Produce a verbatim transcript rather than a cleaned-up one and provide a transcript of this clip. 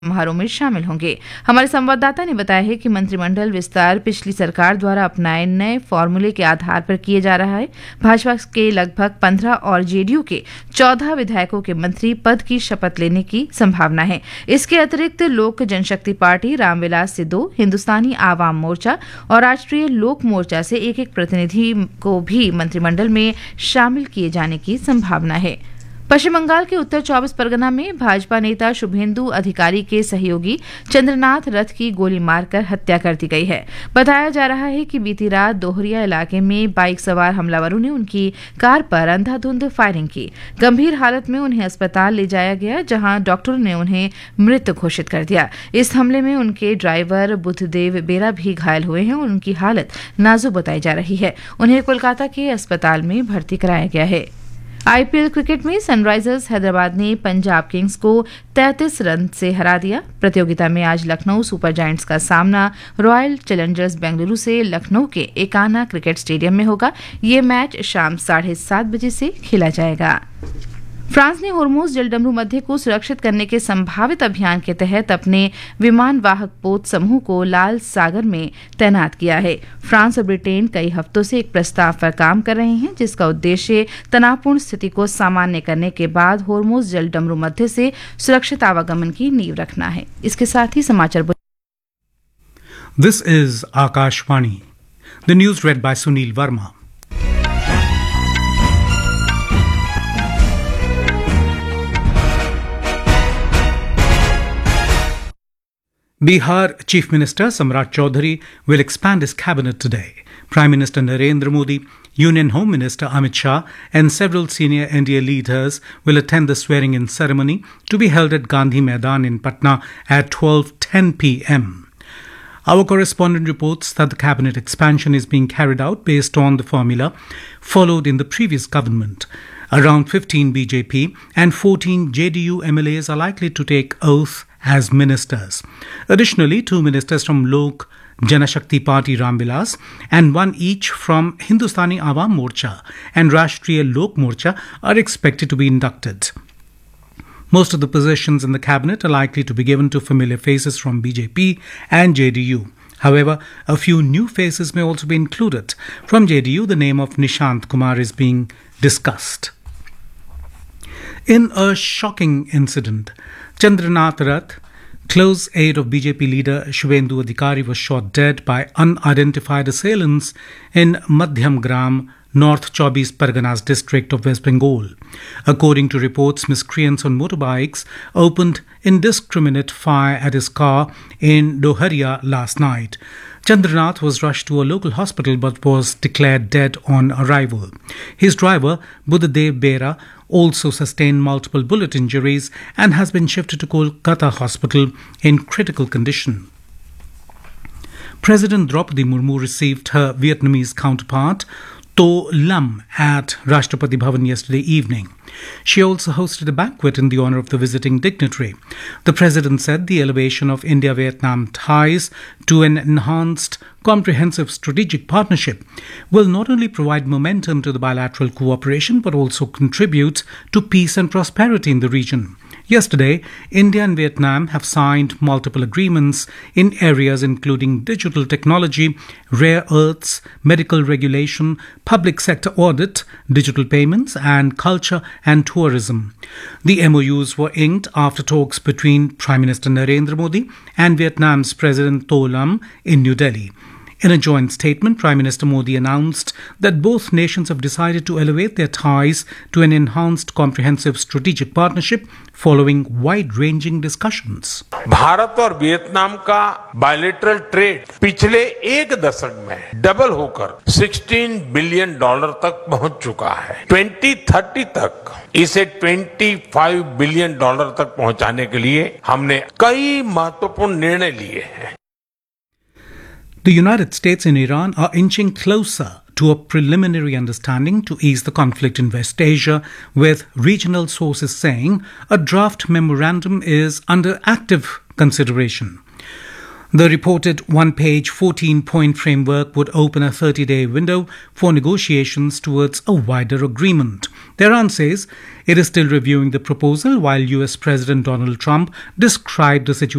समारोह में शामिल होंगे। हमारे संवाददाता ने बताया है कि मंत्रिमंडल विस्तार पिछली सरकार द्वारा अपनाए नए फॉर्मूले के आधार पर किए जा रहा है। भाजपा के लगभग पंद्रह और जेडीयू के चौदह विधायकों के मंत्री पद की शपथ लेने की संभावना है। इसके अतिरिक्त लोक जनशक्ति पार्टी, रामविलास से दो, हिंदुस्तानी आवाम मोर्चा और राष्ट्रीय लोक मोर्चा से एक एक प्रतिनिधि को भी मंत्रिमंडल में शामिल किए जाने की संभावना है। पश्चिम बंगाल के उत्तर चौबीस परगना में भाजपा नेता शुभेंदु अधिकारी के सहयोगी चंद्रनाथ रथ की गोली मारकर हत्या कर दी गई है। बताया जा रहा है कि बीती रात दोहरिया इलाके में बाइक सवार हमलावरों ने उनकी कार पर अंधाधुंध फायरिंग की। गंभीर हालत में उन्हें अस्पताल ले जाया गया, जहां डॉक्टरों ने उन्हें मृत घोषित कर दिया। इस हमले में उनके ड्राइवर बुद्धदेव बेरा भी घायल हुए हैं और उनकी हालत नाजुक बताई जा रही है। उन्हें कोलकाता के अस्पताल में भर्ती कराया गया है। आईपीएल क्रिकेट में सनराइजर्स हैदराबाद ने पंजाब किंग्स को तैंतीस रन से हरा दिया। प्रतियोगिता में आज लखनऊ सुपर जायंट्स का सामना रॉयल चैलेंजर्स बेंगलुरु से लखनऊ के एकाना क्रिकेट स्टेडियम में होगा। ये मैच शाम साढ़े सात बजे से खेला जाएगा। फ्रांस ने होर्मुज जलडमरू मध्य को सुरक्षित करने के संभावित अभियान के तहत अपने विमान वाहक पोत समूह को लाल सागर में तैनात किया है। फ्रांस और ब्रिटेन कई हफ्तों से एक प्रस्ताव पर काम कर रहे हैं, जिसका उद्देश्य तनावपूर्ण स्थिति को सामान्य करने के बाद होर्मुज जलडमरू मध्य से सुरक्षित आवागमन की नींव रखना है। इसके साथ ही समाचार। This is Akashvani. The news red bye Sunil Verma. Bihar Chief Minister Samrat Chaudhary will expand his cabinet today. Prime Minister Narendra Modi, Union Home Minister Amit Shah and several senior N D A leaders will attend the swearing-in ceremony to be held at Gandhi Maidan in Patna at twelve ten p m. Our correspondent reports that the cabinet expansion is being carried out based on the formula followed in the previous government. Around fifteen B J P and fourteen J D U M L As are likely to take oath as ministers. Additionally, two ministers from Lok Janashakti Party Ramvilas and one each from Hindustani Awam Morcha and Rashtriya Lok Morcha are expected to be inducted. Most of the positions in the cabinet are likely to be given to familiar faces from B J P and J D U. However, a few new faces may also be included. From J D U, the name of Nishant Kumar is being discussed. In a shocking incident, Chandranath Rath, close aide of B J P leader Shubhendu Adhikari, was shot dead by unidentified assailants in Madhyam Gram, North Chobis Parganas district of West Bengal. According to reports, miscreants on motorbikes opened indiscriminate fire at his car in Doharia last night. Chandranath was rushed to a local hospital but was declared dead on arrival. His driver, Buddhadev Bera, also sustained multiple bullet injuries and has been shifted to Kolkata Hospital in critical condition. President Draupadi Murmu received her Vietnamese counterpart To Lam at Rashtrapati Bhavan yesterday evening. She also hosted a banquet in the honor of the visiting dignitary. The president said the elevation of India-Vietnam ties to an enhanced, comprehensive strategic partnership will not only provide momentum to the bilateral cooperation but also contribute to peace and prosperity in the region. Yesterday, India and Vietnam have signed multiple agreements in areas including digital technology, rare earths, medical regulation, public sector audit, digital payments, and culture and tourism. The M O Us were inked after talks between Prime Minister Narendra Modi and Vietnam's President To Lam in New Delhi. In a joint statement, Prime Minister Modi announced that both nations have decided to elevate their ties to an enhanced comprehensive strategic partnership following wide-ranging discussions. Bharat और Vietnam का bilateral trade पिछले एक दशक में double होकर सोलह billion dollar तक पहुंच चुका है। दो हज़ार तीस तक इसे पच्चीस बिलियन डॉलर तक पहुंचाने के लिए हमने कई महत्वपूर्ण निर्णय लिए हैं। The United States and Iran are inching closer to a preliminary understanding to ease the conflict in West Asia, with regional sources saying a draft memorandum is under active consideration. The reported one-page, fourteen-point framework would open a thirty-day window for negotiations towards a wider agreement. Tehran says it is still reviewing the proposal, while U S President Donald Trump described the situation